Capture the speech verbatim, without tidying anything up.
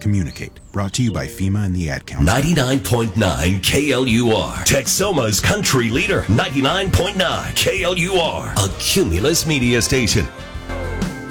Communicate. Brought to you by FEMA and the Ad Council. ninety-nine point nine K L U R. Texoma's country leader. ninety-nine point nine K L U R. A Cumulus media station.